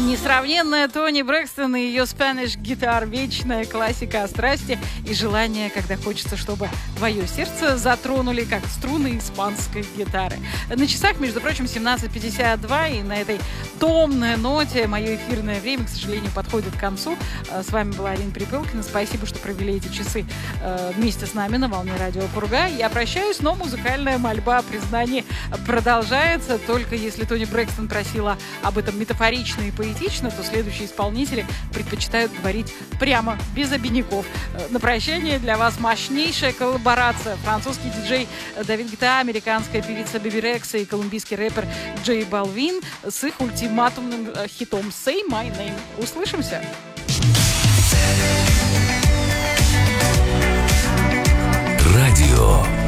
Несравненная Тони Брэкстон и ее Spanish Guitar, вечная классика о страсти и желание, когда хочется, чтобы твое сердце затронули, как струны испанской гитары. На часах, между прочим, 17:52, и на этой томной ноте мое эфирное время, к сожалению, подходит к концу. С вами была Арина Припылкина. Спасибо, что провели эти часы вместе с нами на волне радио Пурга. Я прощаюсь, но музыкальная мольба о признании продолжается. Только если Тони Брэкстон просила об этом метафорично и поэтично, то следующие исполнители предпочитают говорить прямо, без обиняков. На прощание для вас мощнейшая коллаборация. Французский диджей Давид Гетта, американская певица Биби Рекса и колумбийский рэпер Джей Балвин с их ультиматумным хитом «Say My Name». Услышимся! Радио